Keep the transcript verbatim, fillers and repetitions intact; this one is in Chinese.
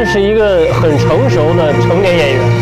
是一个很成熟的成年演员。